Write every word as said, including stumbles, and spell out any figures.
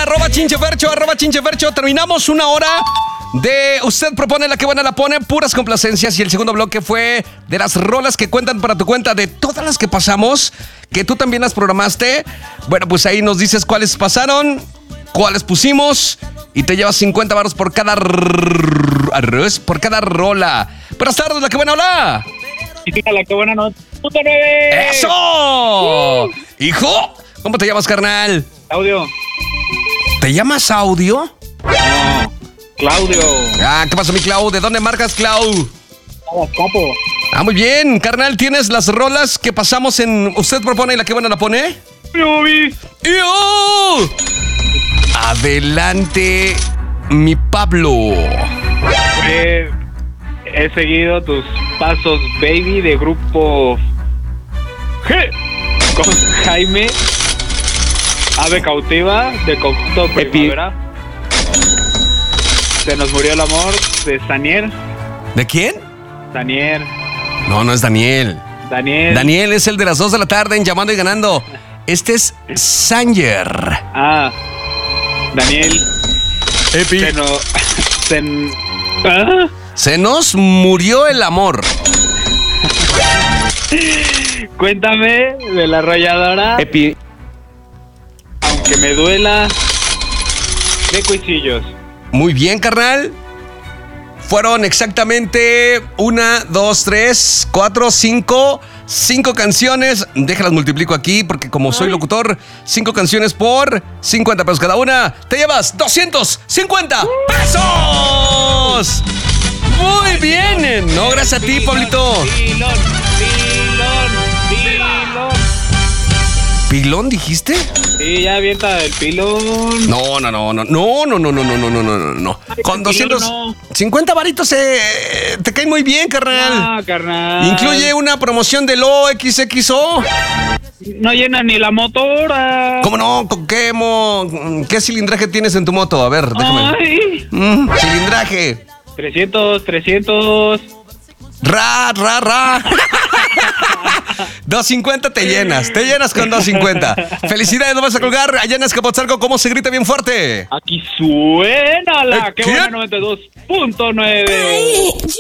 arroba chinchefercho, arroba chinchefercho. Terminamos una hora de Usted Propone, La Que Buena La Pone, puras complacencias. Y el segundo bloque fue de las rolas que cuentan para tu cuenta, de todas las que pasamos, que tú también las programaste. Bueno, pues ahí nos dices cuáles pasaron, cuáles pusimos, y te llevas cincuenta varos por cada arroz, por cada rola. Buenas tardes, La Que Buena, hola. La Que Buena, no. ¡Punto nueve! ¡Eso! Uh. Hijo, ¿cómo te llamas, carnal? Audio. ¿Te llamas Audio? No, Claudio. Ah, ¿qué pasó, mi Clau? ¿De dónde marcas, Clau? Capo. Ah, muy bien, carnal. ¿Tienes las rolas que pasamos en Usted Propone y La Que Buena La Pone? Yo vi. ¡Yo! Adelante, mi Pablo. Eh, he seguido tus pasos, baby, de grupo G con Jaime. Ave Cautiva, de conjunto Primavera. Se nos murió el amor, de Daniel. ¿De quién? Daniel. No, no es Daniel. Daniel. Daniel es el de las dos de la tarde en Llamando y Ganando. Este es Sanger. Ah, Daniel. Epi. Se no, se, ¿ah? Se nos murió el amor. Cuéntame de la arrolladora. Epi. Aunque me duela, de Cuisillos. Muy bien, carnal. Fueron exactamente una, dos, tres, cuatro, cinco, cinco canciones. Déjalas multiplico aquí porque como soy locutor, cinco canciones por cincuenta pesos cada una. Te llevas doscientos cincuenta pesos. Muy bien. No, gracias a ti, Pablito. Pilón, pilón, pilón. ¿Pilón dijiste? Sí, ya avienta el pilón. No, no, no, no, no, no, no, no, no, no, no, no, no. Con doscientos cincuenta varitos eh, te cae muy bien, carnal. Ah, carnal. Incluye una promoción del O X X O. No llena ni la motora. ¿Cómo no? ¿Con qué, mo... ¿Qué cilindraje tienes en tu moto? A ver, déjame. Ay. Mm, cilindraje. trescientos, trescientos. Ra, ra, ra. doscientos cincuenta te llenas, te llenas con doscientos cincuenta. Felicidades, no vas a colgar. Allá en Azcapotzalco, ¿cómo se grita bien fuerte? Aquí suena la ¿Eh, Que quién? Buena noventa y dos punto nueve.